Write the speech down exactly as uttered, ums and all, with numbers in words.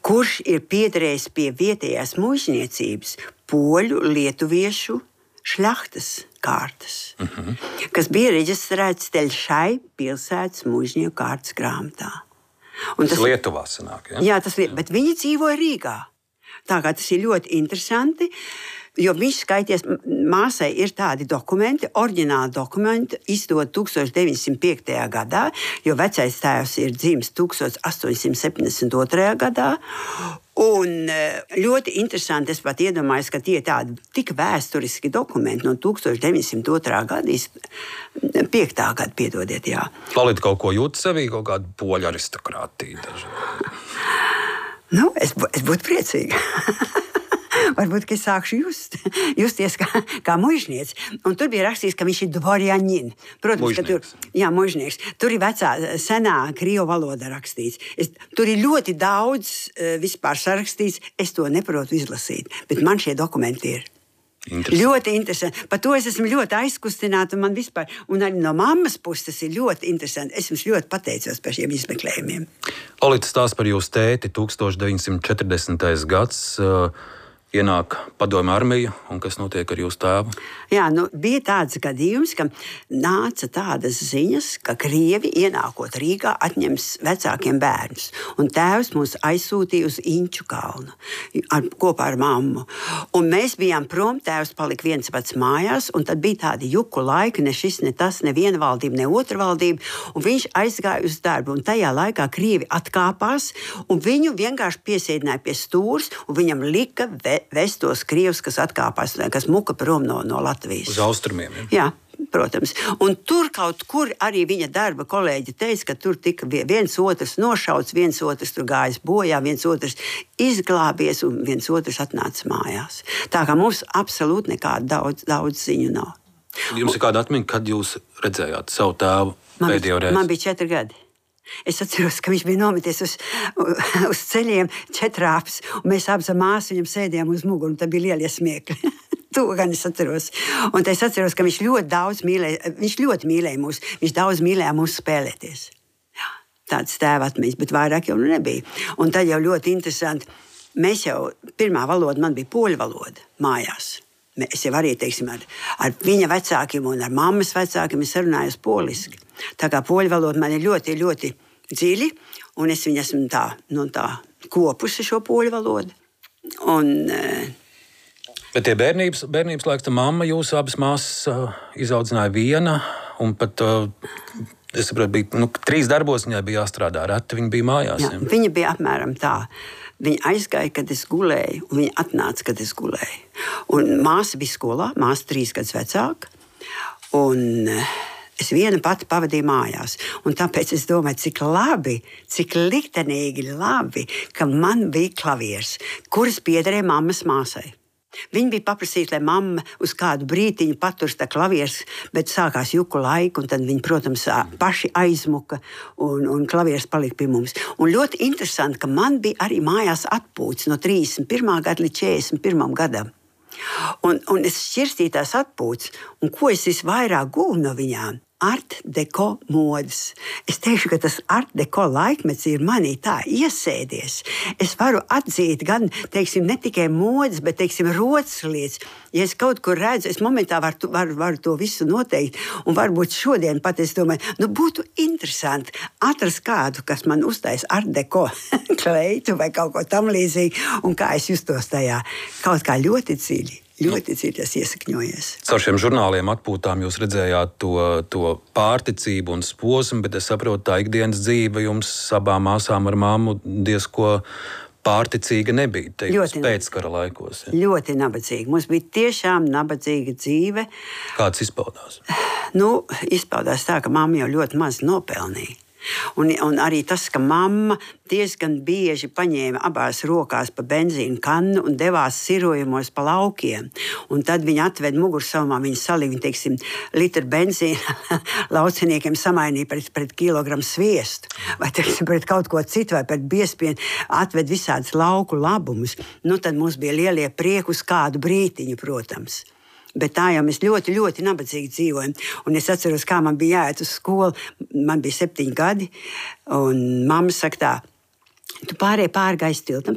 kurš ir piederējis pie vietējās muizniecības poļu, lietuviešu šļachtas kārtas, mm-hmm. kas bija reģistrēts Teļšai pilsētas muiznieku kārtas grāmatā. Un tas Lietuvā sanāk, ja? Jā, tas ir, bet viņi dzīvoja Rīgā. Tā kā tas ir ļoti interesanti, jo viņš skaities, māsai ir tādi dokumenti, oriģināli dokumenti, izdot tūkstoš deviņsimt piektajā gadā, jo vecais tēvs ir dzimis tūkstoš astoņsimt septiņdesmit otrajā gadā. Un ļoti interesanti, es pat iedomājos, ka tie ir tādi tik vēsturiski dokumenti no tūkstoš deviņsimt otrā gada, piektā gada, piedodiet, jā. Lolita kaut ko jūt sevī, kaut kādu poļu aristokrātiju daži? Nu, es, es būtu priecīga. Varbūt, ka es sākšu just, justies kā, kā mužnieks. Un tur bija rakstīts, ka viņš ir dvorjanin. Protams, ka tur, jā, mužnieks. Tur ir vecā, senā krievu valoda rakstīts. Es, tur ir ļoti daudz vispār sarakstīts. Es to neprotu izlasīt, bet man šie dokumenti ir. Interesanti. Ļoti interesanti. Par to es esmu ļoti aizkustināta. Un, man vispār, un arī no mammas puses tas ir ļoti interesanti. Es jums ļoti pateicos par šiem izmeklējumiem. Lolita stāsta par jūsu tēti. tūkstoš deviņsimt četrdesmitais gads. Uh, Ienāk padomju armija, un kas notiek ar jūsu tēvu? Jā, nu, bija tāds gadījums, ka nāca tādas ziņas, ka krievi ienākot Rīgā atņems vecākiem bērnus. Un tēvs mūs aizsūtīja uz Inču kalnu ar, kopā ar mammu. Un mēs bijām prom, tēvs palika viens pats mājās, un tad bija tādi juku laiki, ne šis, ne tas, ne viena valdība, ne otra valdība, un viņš aizgāja uz darbu. Un tajā laikā krievi atkāpās, un viņu vienkārši piesēdināja pie stūres, un viņam lika ve vestos krievus, kas atkāpās, kas muka prom no, no Latvijas. Uz austrumiem, ja? Jā, protams. Un tur kaut kur arī viņa darba kolēģi teica, ka tur tika viens otrs nošauts, viens otrs tur gājis bojā, viens otrs izglābies un viens otrs atnāca mājās. Tā kā mums absolūti nekāda daudz, daudz ziņu nav. Jums ir kāda atmiņa, kad jūs redzējāt savu tēvu pēdējo reizi? Man bija četri gadi. Es atceros, ka viņš bija nometies uz, uz ceļiem četrāpes, un mēs abas ar māsu viņam sēdējām uz muguru, un tad bija lielie smiekļi. To gan es atceros. Un es atceros, ka viņš ļoti daudz mīlēja, viņš ļoti mīlēja mūs, viņš daudz mīlēja mūs spēlēties. Jā, tāds tēva atmiņas, bet vairāk jau nebija. Un tad jau ļoti interesanti, mēs jau, pirmā valoda man bija poļu valoda mājās. Es jau arī, teiksim, ar, ar viņa vecākiem un ar mammas vecākiem es runāju poliski. Tā kā poļu valoda man ir ļoti, ļoti dziļi, un es viņu esmu tā, nu, tā kopusi šo poļu valodu. Un, bet tie bērnības, bērnības laiks, tā mamma jūs abas māsas uh, izaudzināja viena, un pat, uh, es saprotu, bija, nu, trīs darbos viņai bija jāstrādā, reti viņa bija mājās. Jā, viņa bija apmēram tā. Viņa aizgāja, kad es gulēju, un viņa atnāca, kad es gulēju. Un māsa bija skolā, māsa trīs gadus vecāka, un es viena pati pavadīju mājās. Un tāpēc es domāju, cik labi, cik liktenīgi labi, ka man bija klavieres, kuras piederēja mammas māsai. Viņa bija paprasījusi, lai mamma uz kādu brītiņu patur tā klavieres, bet sākās juku laika, un tad viņi, protams, paši aizmuka, un, un klavieres palika pie mums. Un ļoti interesanti, ka man bija arī mājās atpūtas no trīsdesmit pirmā gada līdz četrdesmit pirmajam gadam. Un, un es šķirstīju tās atpūtas, un ko es visvairāk guvu no viņām? Art deko modes. Es teikšu, ka tas art deko laikmets ir manī tā iesēdies. Es varu atzīt gan, teiksim, ne tikai modes, bet, teiksim, rotas lietas. Ja es kaut kur redzu, es momentā varu, varu, varu to visu noteikt. Un varbūt šodien pat es domāju, nu būtu interesanti atrast kādu, kas man uztais art deko kleitu vai kaut ko tam līdzīgi, un kā es justos tajā kaut kā ļoti dziļi. Ļoti dziļi tas iesakņojies. Caur šiem žurnāliem atpūtām jūs redzējāt to, to pārticību un posmu, bet es saprotu, tā ikdienas dzīve jums abām māsām ar mammu diezko pārticīga nebija. Ļoti pēckara laikos. Ja. Ļoti nabadzīga. Mums bija tiešām nabadzīga dzīve. Kāds izpaudās? Nu, izpaudās tā, ka mamma jau ļoti maz nopelnīja. Un, un arī tas, ka mamma diezgan bieži paņēma abās rokās pa benzīnu kannu un devās sirojumos pa laukiem. Un tad viņa atveda mugursomā, viņa salīja, teiksim, litru benzīna lauciniekiem samainīja pret, pret kilogramu sviestu, vai, teiksim, pret kaut ko citu, vai pret biespienu, atveda visādus lauku labumus. Nu, tad mums bija lielie prieki uz kādu brītiņu, protams. Bet tā jau mēs ļoti, ļoti nabadzīgi dzīvojam. Un es atceros, kā man bija jāiet uz skolu. Man bija septiņi gadi, un mamma saka tā, tu pārēji pāri gaisa tiltam,